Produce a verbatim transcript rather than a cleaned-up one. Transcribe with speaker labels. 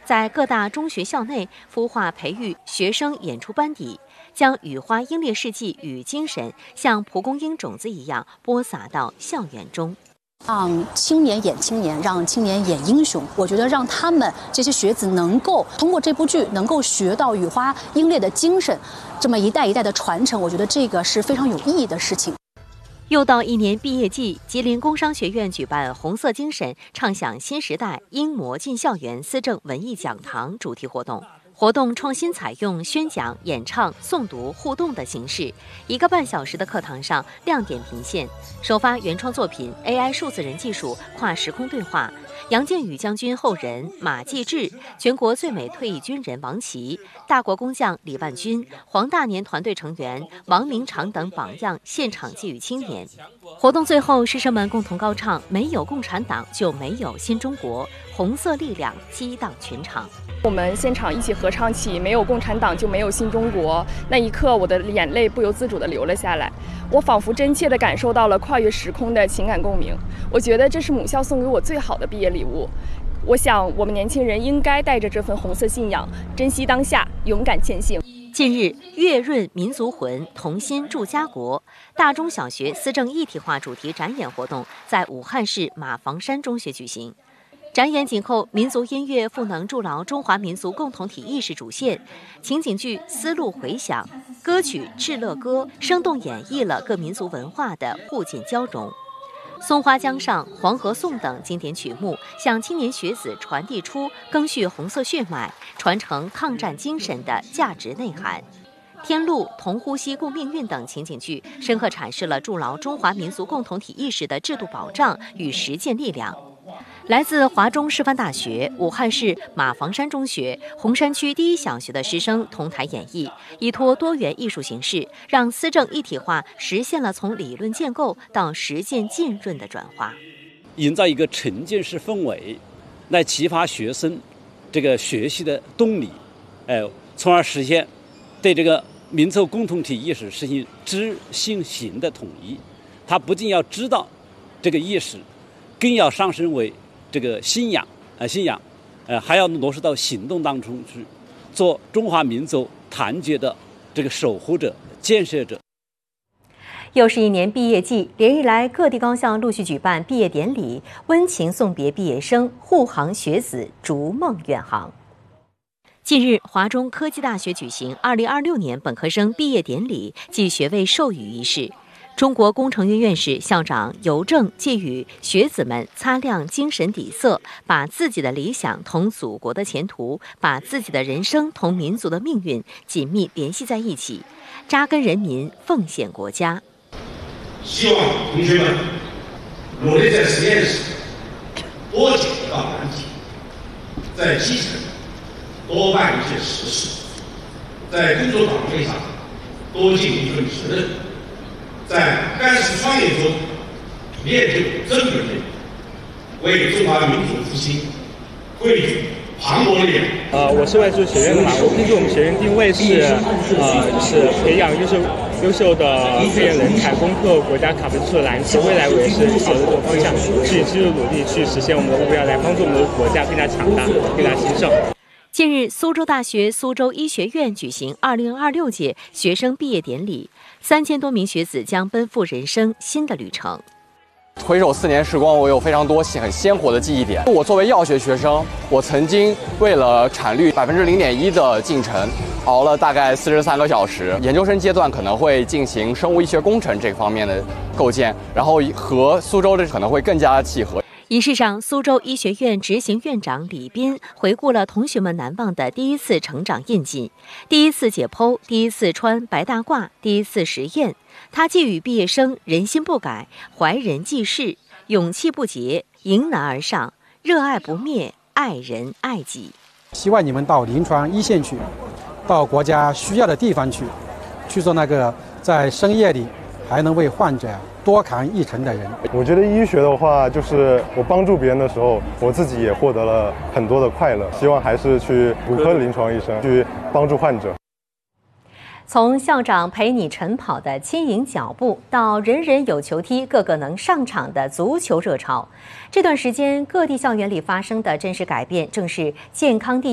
Speaker 1: 在各大中学校内孵化培育学生演出班底，将雨花英烈事迹与精神像蒲公英种子一样播撒到校园中。
Speaker 2: 让青年演青年，让青年演英雄。我觉得让他们这些学子能够通过这部剧能够学到雨花英烈的精神，这么一代一代的传承，我觉得这个是非常有意义的事情。
Speaker 1: 又到一年毕业季，吉林工商学院举办红色精神畅想新时代英模进校园思政文艺讲堂主题活动。活动创新采用宣讲、演唱、诵读、互动的形式，一个半小时的课堂上亮点频现，首发原创作品 A I 数字人技术跨时空对话，杨靖宇将军后人马继志，全国最美退役军人王琦，大国工匠李万军，黄大年团队成员王明长等榜样现场寄予青年。活动最后，师生们共同高唱没有共产党就没有新中国，红色力量激荡全场。
Speaker 3: 我们现场一起合唱起没有共产党就没有新中国，那一刻我的眼泪不由自主地流了下来，我仿佛真切地感受到了跨越时空的情感共鸣。我觉得这是母校送给我最好的毕业礼物。我想我们年轻人应该带着这份红色信仰，珍惜当下，勇敢前行。
Speaker 1: 近日，跃润民族魂，同心助家国大中小学思政一体化主题展演活动在武汉市马房山中学举行。展演紧扣民族音乐赋能筑牢中华民族共同体意识主线，情景剧丝路回响，歌曲《敕勒歌》生动演绎了各民族文化的互鉴交融。松花江上、黄河颂等经典曲目，向青年学子传递出赓续红色血脉、传承抗战精神的价值内涵。天路、同呼吸共命运等情景剧，深刻阐释了筑牢中华民族共同体意识的制度保障与实践力量。来自华中师范大学、武汉市马房山中学、洪山区第一小学的师生同台演绎，依托多元艺术形式，让思政一体化实现了从理论建构到实践浸润的转化，
Speaker 4: 营造一个沉浸式氛围，来启发学生这个学习的动力，哎，从而实现对这个民族共同体意识实行知、信、行的统一。他不仅要知道这个意识，更要上升为这个信仰，呃，信仰，呃，还要落实到行动当中去，做中华民族团结的这个守护者、建设者。
Speaker 1: 又是一年毕业季，连日来各地高校陆续举办毕业典礼，温情送别毕业生，护航学子逐梦远航。近日，华中科技大学举行二零二六年本科生毕业典礼暨学位授予仪式。中国工程院院士、校长尤正寄予学子们擦亮精神底色，把自己的理想同祖国的前途，把自己的人生同民族的命运紧密联系在一起，扎根人民，奉献国家。
Speaker 5: 希望同学们努力在实验室多解一道难题，在基层多办一些实事，在工作岗位上多尽一份责任，在干事创业中练就真本领，为中华民族复兴汇聚磅礴力量。
Speaker 6: 呃，我是外事学院的嘛，我根据我们学院定位是，呃，就是培养优秀优秀的科研人才，攻克国家卡分数的难题，未来我也是朝着这个方向去继续努力，去实现我们的目标，来帮助我们的国家更加强大、更加兴盛。
Speaker 1: 近日，苏州大学苏州医学院举行二零二六届学生毕业典礼，三千多名学子将奔赴人生新的旅程。
Speaker 7: 回首四年时光，我有非常多很鲜活的记忆点。我作为药学学生，我曾经为了产率百分之零点一的进程，熬了大概四十三个小时。研究生阶段可能会进行生物医学工程这方面的构建，然后和苏州的可能会更加契合。
Speaker 1: 仪式上，苏州医学院执行院长李斌回顾了同学们难忘的第一次成长印记：第一次解剖，第一次穿白大褂，第一次实验。他寄予毕业生人心不改，怀人济世，勇气不竭，迎难而上，热爱不灭，爱人爱己。
Speaker 8: 希望你们到临床一线去，到国家需要的地方去，去做那个在深夜里还能为患者多扛一程的人。
Speaker 9: 我觉得医学的话，就是我帮助别人的时候，我自己也获得了很多的快乐。希望还是去骨科临床医生去帮助患者。
Speaker 1: 从校长陪你晨跑的轻盈脚步，到人人有球踢、个个能上场的足球热潮，这段时间各地校园里发生的真实改变，正是健康第一。